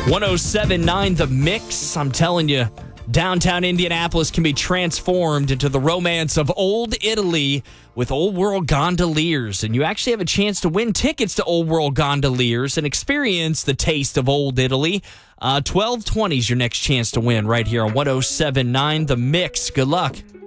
107.9 The Mix. I'm telling you, downtown Indianapolis can be transformed into the romance of Old Italy with Old World Gondoliers. And you actually have a chance to win tickets to Old World Gondoliers and experience the taste of Old Italy. 12:20 is your next chance to win right here on 107.9 The Mix. Good luck.